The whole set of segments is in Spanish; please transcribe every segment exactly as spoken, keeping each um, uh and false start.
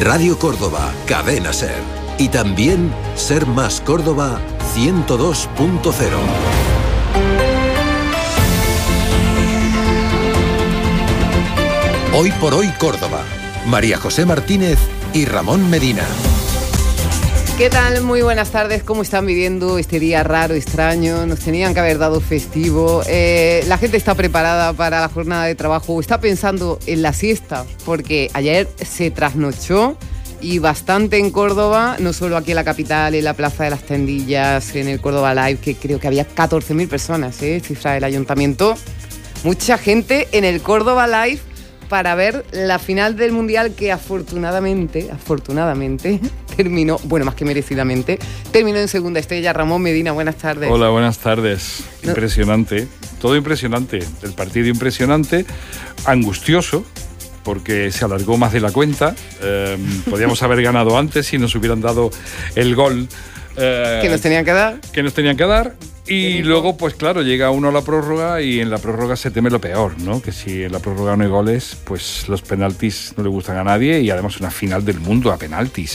Radio Córdoba, Cadena Ser. Y también Ser Más Córdoba ciento dos punto cero. Hoy por hoy Córdoba. María José Martínez y Ramón Medina. ¿Qué tal? Muy buenas tardes. ¿Cómo están viviendo este día raro, extraño? Nos tenían que haber dado festivo. Eh, la gente está preparada para la jornada de trabajo. Está pensando en la siesta, porque ayer se trasnochó y bastante en Córdoba, no solo aquí en la capital, en la Plaza de las Tendillas, en el Córdoba Live, que creo que había catorce mil personas, ¿eh? Cifra del ayuntamiento. Mucha gente en el Córdoba Live para ver la final del Mundial, que afortunadamente, afortunadamente, terminó, bueno, más que merecidamente, terminó en segunda estrella. Ramón Medina, buenas tardes. Hola, buenas tardes. No. Impresionante, todo impresionante. El partido impresionante, angustioso, porque se alargó más de la cuenta. Eh, podíamos haber ganado antes si nos hubieran dado el gol. Eh, que nos tenían que dar. Que nos tenían que dar. Y luego, pues claro, llega uno a la prórroga y en la prórroga se teme lo peor, ¿no? Que si en la prórroga no hay goles, pues los penaltis no le gustan a nadie, y además una final del mundo a penaltis.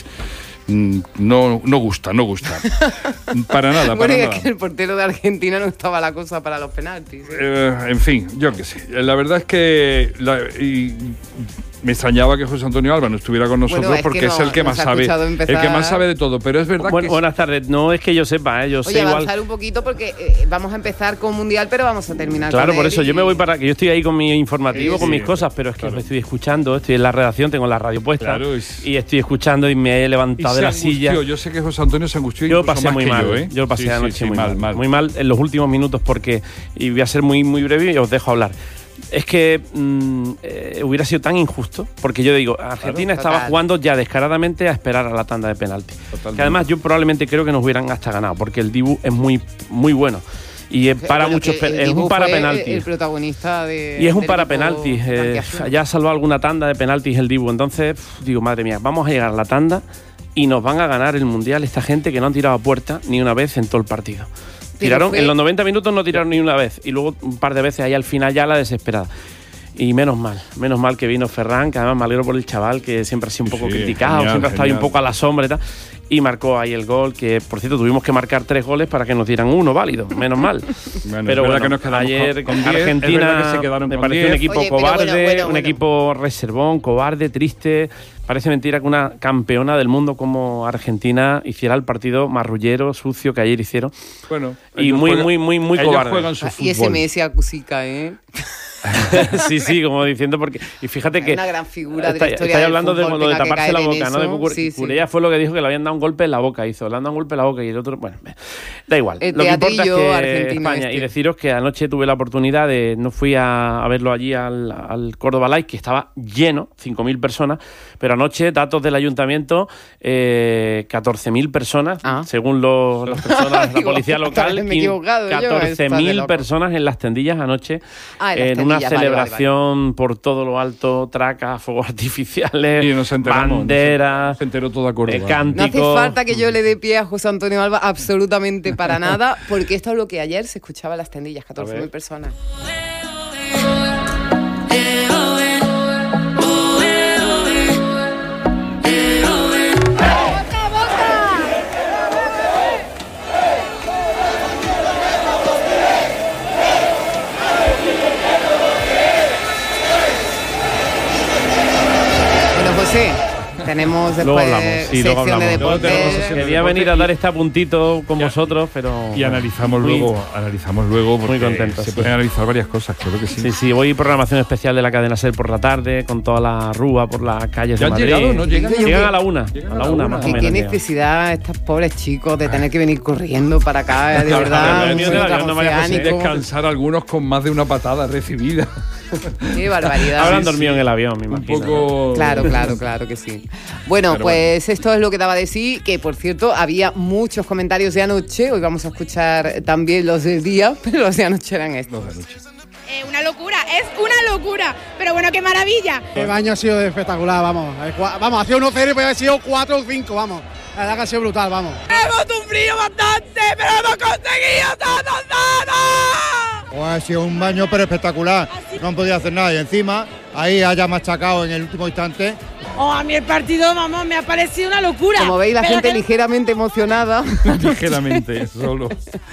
No, no gusta, no gusta. Para nada, bueno, para y nada. es que el portero de Argentina no estaba la cosa para los penaltis, ¿eh? Eh, en fin, yo qué sé. La verdad es que la, y me extrañaba que José Antonio Alba no estuviera con nosotros, bueno, es porque que no, es el que más sabe, empezar... el que más sabe de todo. Pero es verdad bueno, que buenas tardes. No es que yo sepa, ¿eh? yo Oye, sé avanzar igual. un poquito porque eh, vamos a empezar con Mundial, pero vamos a terminar Claro, con por él eso y... yo me voy para que yo estoy ahí con mi informativo, Sí, con sí, mis cosas, pero es que claro. me estoy escuchando, estoy en la redacción, tengo la radio puesta, Claro, es... y estoy escuchando y me he levantado y de la se silla. angustió. Yo sé que José Antonio se angustió. Yo incluso pasé más muy que mal, yo, ¿eh? yo pasé Sí, anoche sí, sí, muy mal, mal, mal. muy mal en los últimos minutos, porque, y voy a ser muy, muy breve y os dejo hablar. Es que mmm, eh, hubiera sido tan injusto, porque yo digo, Argentina Claro, estaba total. jugando ya descaradamente a esperar a la tanda de penalti. Totalmente. Que además yo probablemente creo que nos hubieran hasta ganado, porque el Dibu es muy, muy bueno. Y es para Bueno, muchos, que el es Dibu un para fue penaltis. el protagonista de Y es un del para equipo penaltis. Eh, blanquiazul. ya ha salvado alguna tanda de penaltis el Dibu. Entonces, pf, digo, madre mía, vamos a llegar a la tanda y nos van a ganar el Mundial esta gente que no han tirado a puerta ni una vez en todo el partido. Tiraron, fue- en los noventa minutos no tiraron ni una vez, y luego un par de veces ahí al final ya la desesperada. Y menos mal, menos mal que vino Ferran, que además me alegro por el chaval, que siempre ha sido un poco Sí, criticado, genial, siempre ha estado ahí un genial. poco a la sombra y tal, y marcó ahí el gol, que por cierto tuvimos que marcar tres goles para que nos dieran uno válido, menos mal. Bueno, Pero es verdad bueno, que nos quedamos ayer con diez, Argentina es verdad que se quedaron me con pareció un diez. equipo Oye, pero cobarde, bueno, bueno, un bueno. equipo reservón, cobarde, triste. Parece mentira que una campeona del mundo como Argentina hiciera el partido marrullero, sucio que ayer hicieron. Bueno, Y ellos muy, juegan- muy, muy, muy ellos cobarde. juegan su Ah, y ese fútbol. Messi a Cusica, ¿eh? sí, sí, como diciendo, porque. Y fíjate que. Una gran figura de la está- historia estáis del hablando de fútbol, lo de venga, que taparse la caer en boca, ¿no? De eso, Cucur- sí, sí. Curella fue lo que dijo, que le habían dado un golpe en la boca, hizo, le han dado un golpe en la boca, y el otro, bueno, da igual. El lo que importa es teatrillo que argentino España, este. y deciros que anoche tuve la oportunidad de, no fui a, a verlo allí al, al Córdoba Live, que estaba lleno, cinco mil personas, pero anoche, datos del ayuntamiento, eh, catorce mil personas, Ah. según los, las personas, la Digo, policía local, me he equivocado yo, catorce está de mil loco. personas en las tendillas anoche, Ah, en las en una tendillas, vale, celebración por todo lo alto, tracas, fuegos artificiales, Y nos enteramos, banderas, se enteró toda Córdoba. eh, No cánticos. hace falta que yo le dé pie a José Antonio Alba absolutamente para nada, porque esto es lo que ayer se escuchaba en las tendillas, catorce mil personas. Bueno, José, tenemos Luego después hablamos, sí, luego sección de hablamos. Luego tenemos deportes. sesión de Quería deporte venir a y- dar este apuntito con Ya. vosotros, pero... Y analizamos muy- luego, analizamos luego porque muy contentos, se sí. pueden analizar varias cosas, claro que sí. Sí, sí, voy programación especial de la cadena SER por la tarde, con toda la rúa por las calles ¿Ya de han Madrid. llegado? ¿No llegan? Llegan a la una, Llegan a la una más o ¿Y menos. qué llegan. necesidad estos pobres chicos de tener que venir corriendo para acá, de La verdad? verdad, un el mío de la sueño avión no vaya a conseguir transoceánico. Descansar algunos con más de una patada recibida. Qué barbaridad. Habrán Sí, dormido sí. en el avión, me Un imagino. poco... Claro, claro, claro que sí. Bueno, Pero pues esto es lo que daba de sí, que por cierto había muchos comentarios de anoche, hoy vamos a escuchar también los del día, pero los de anoche eran estos. No, de noche. Eh, una locura, es una locura, pero bueno, qué maravilla. El baño ha sido espectacular, vamos. El cua- Vamos, ha sido uno cero y puede haber sido cuatro o cinco, vamos. La verdad que ha sido brutal, vamos. Hemos sufrido bastante, pero hemos conseguido todo, todo. Pues ha sido un baño pero espectacular, no han podido hacer nada y encima ahí haya machacado en el último instante. Oh, a mí el partido, vamos, me ha parecido una locura. Como veis, la Pero gente que... ligeramente emocionada. Ligeramente, solo.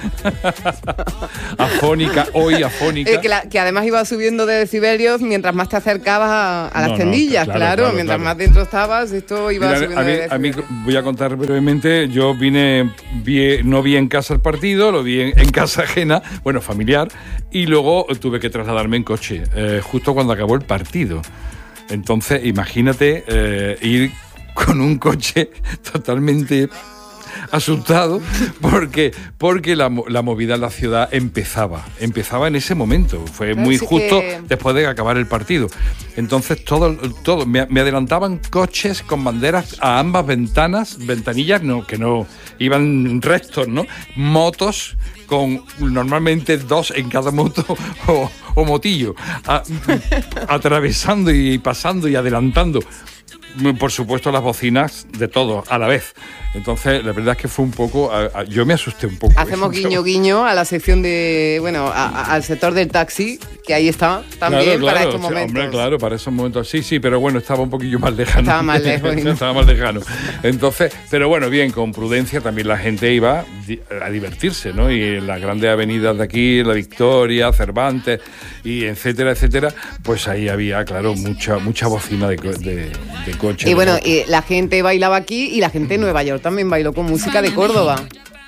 Afónica, hoy afónica. Eh, que, la, que además iba subiendo de decibelios mientras más te acercabas a, a las No, no, tendillas, claro, claro. claro, mientras claro. más dentro estabas, esto iba Mira, subiendo a, mí, de a mí decibelios. voy a contar brevemente. Yo vine, vi, no vi en casa el partido, lo vi en, en casa ajena, bueno, familiar, y luego tuve que trasladarme en coche, eh, justo cuando acabó el partido. Entonces, imagínate eh, ir con un coche totalmente asustado porque, porque la, la movida en la ciudad empezaba, empezaba en ese momento, fue Claro, muy sí justo que... después de acabar el partido. Entonces todo, todo me, me adelantaban coches con banderas a ambas ventanas, ventanillas no, que no iban restos, ¿no? Motos con normalmente dos en cada moto o, o motillo, a, atravesando y pasando y adelantando. Por supuesto, las bocinas de todos a la vez. Entonces, la verdad es que fue un poco... A, a, yo me asusté un poco. Hacemos guiño guiño a la sección de... Bueno, a, a, al sector del taxi, que ahí está también, claro, claro, para estos o sea, momentos. Hombre, claro, para esos momentos. Sí, sí, pero bueno, estaba un poquillo más lejano. Estaba más lejos. ¿no? Estaba más lejano. Entonces, pero bueno, bien, con prudencia también la gente iba a divertirse, ¿no? Y en las grandes avenidas de aquí, La Victoria, Cervantes, y etcétera, etcétera, pues ahí había, claro, mucha mucha bocina de, de, de coche. Y bueno, y la gente bailaba aquí y la gente en Nueva York también bailó con música de Córdoba.